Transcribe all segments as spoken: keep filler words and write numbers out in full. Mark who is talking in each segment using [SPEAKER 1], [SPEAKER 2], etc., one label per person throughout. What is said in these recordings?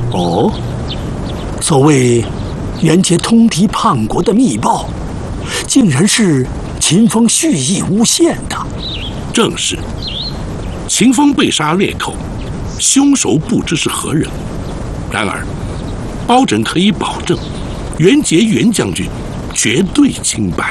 [SPEAKER 1] 哦，所谓元节通敌叛国的密报，竟然是秦风蓄意诬陷的。
[SPEAKER 2] 正是，秦风被杀裂口，凶手不知是何人。然而，包拯可以保证，元节元将军绝对清白。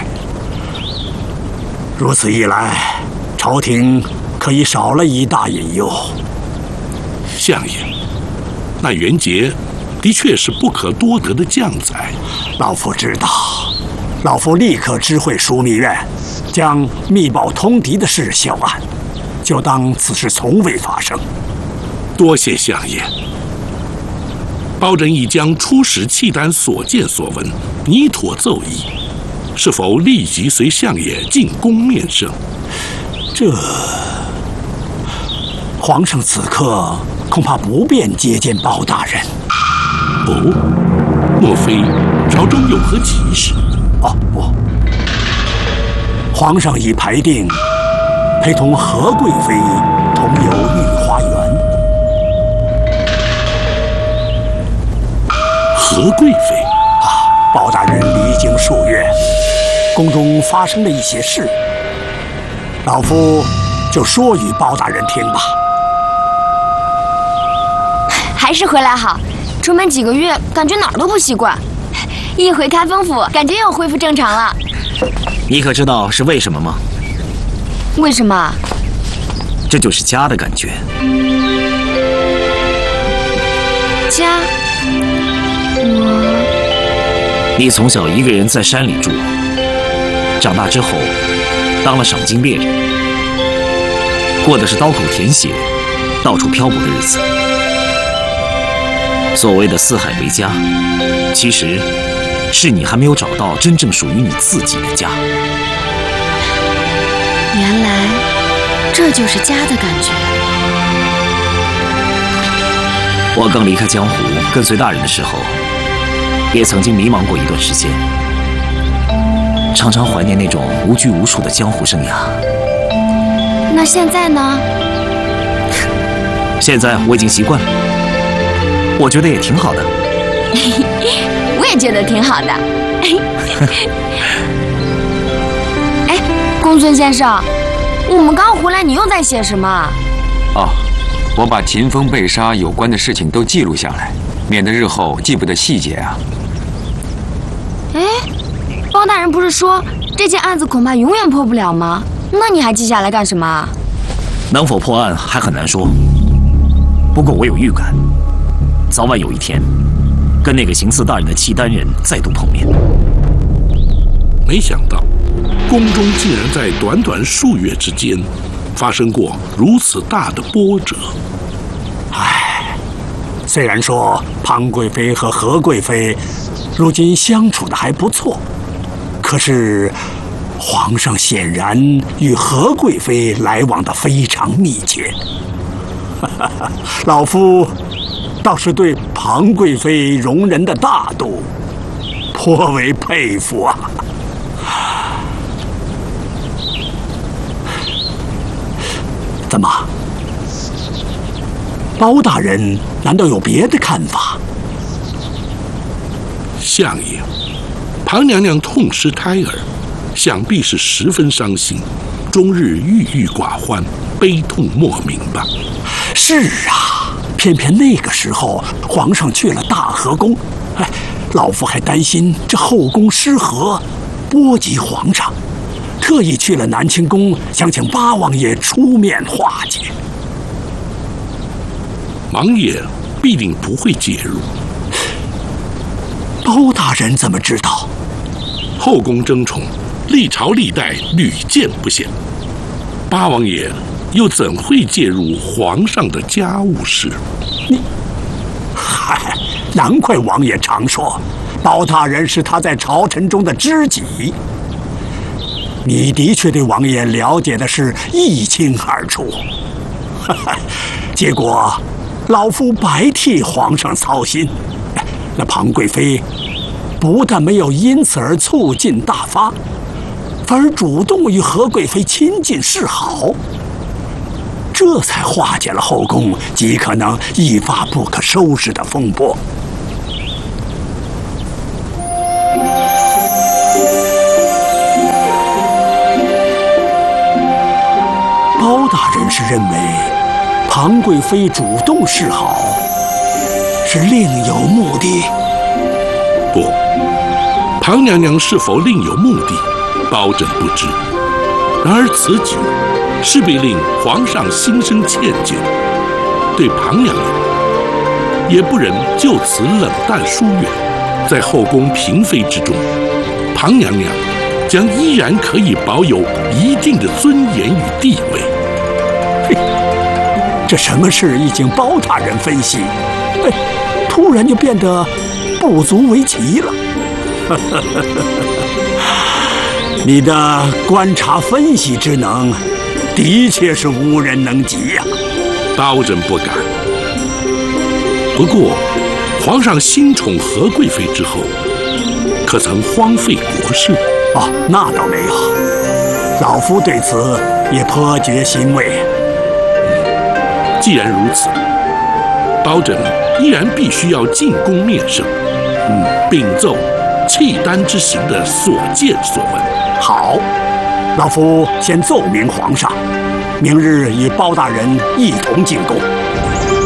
[SPEAKER 1] 如此一来，朝廷可以少了一大隐忧。
[SPEAKER 2] 相爷，那元节的确是不可多得的将才。
[SPEAKER 1] 老夫知道，老夫立刻知会枢密院，将密报通敌的事销案，就当此事从未发生。
[SPEAKER 2] 多谢相爷。包拯已将出使契丹所见所闻拟妥奏议，是否立即随相爷进宫面圣？
[SPEAKER 1] 这皇上此刻恐怕不便接见包大人。
[SPEAKER 2] 哦，莫非朝中有何急事？
[SPEAKER 1] 哦不，皇上已排定陪同何贵妃同游御花园。
[SPEAKER 2] 何贵妃
[SPEAKER 1] 啊，包大人离京数月，宫中发生了一些事，老夫就说与包大人听吧。
[SPEAKER 3] 还是回来好，出门几个月，感觉哪儿都不习惯。一回开封府，感觉又恢复正常了。
[SPEAKER 4] 你可知道是为什么吗？
[SPEAKER 3] 为什么？
[SPEAKER 4] 这就是家的感觉。
[SPEAKER 3] 家？我……
[SPEAKER 4] 你从小一个人在山里住，长大之后当了赏金猎人，过的是刀口舔血、到处漂泊的日子。所谓的四海为家，其实是你还没有找到真正属于你自己的家。
[SPEAKER 3] 原来这就是家的感觉。
[SPEAKER 4] 我刚离开江湖跟随大人的时候，也曾经迷茫过一段时间，常常怀念那种无拘无束的江湖生涯。
[SPEAKER 3] 那现在呢？
[SPEAKER 4] 现在我已经习惯了，我觉得也挺好的。
[SPEAKER 3] 我也觉得挺好的。哎，公孙先生，我们刚回来，你又在写什么？
[SPEAKER 5] 哦，我把秦风被杀有关的事情都记录下来，免得日后记不得细节啊。
[SPEAKER 3] 哎，包大人不是说这件案子恐怕永远破不了吗？那你还记下来干什么？
[SPEAKER 4] 能否破案还很难说，不过我有预感，早晚有一天，跟那个行刺大人的契丹人再度碰面。
[SPEAKER 2] 没想到，宫中竟然在短短数月之间，发生过如此大的波折。
[SPEAKER 1] 唉，虽然说庞贵妃和何贵妃如今相处的还不错，可是皇上显然与何贵妃来往的非常密切。老夫倒是对庞贵妃容人的大度颇为佩服啊。怎么，包大人难道有别的看法？
[SPEAKER 2] 相爷，庞娘娘痛失胎儿，想必是十分伤心，终日郁郁寡欢，悲痛莫名吧。
[SPEAKER 1] 是啊，偏偏那个时候皇上去了大和宫，哎，老夫还担心这后宫失和，波及皇上，特意去了南清宫，想请八王爷出面化解。
[SPEAKER 2] 王爷必定不会介入。
[SPEAKER 1] 包大人怎么知道？
[SPEAKER 2] 后宫争宠，历朝历代屡见不鲜，八王爷又怎会介入皇上的家务事？
[SPEAKER 1] 你，嗨，难怪王爷常说，包大人是他在朝臣中的知己。你的确对王爷了解的是一清二楚，结果老夫白替皇上操心。那庞贵妃不但没有因此而促进大发，反而主动与何贵妃亲近示好， 这才化解了后宫极可能一发不可收拾的风波。包大人是认为庞贵妃主动示好是另有目的？
[SPEAKER 2] 不，庞娘娘是否另有目的，包拯不知。然而此举势必令皇上心生歉疚，对庞娘娘也不忍就此冷淡疏远。在后宫嫔妃之中，庞娘娘将依然可以保有一定的尊严与地位。
[SPEAKER 1] 嘿，这什么事已经包大人分析，哎，突然就变得不足为奇了。你的观察分析之能，的确是无人能及呀、
[SPEAKER 2] 啊。包拯不敢。不过，皇上新宠何贵妃之后，可曾荒废国事？
[SPEAKER 1] 哦，那倒没有。老夫对此也颇觉欣慰。
[SPEAKER 2] 既然如此，包拯依然必须要进宫面圣，嗯，禀奏契丹之行的所见所闻。
[SPEAKER 1] 好，老夫先奏明皇上，明日与包大人一同进宫。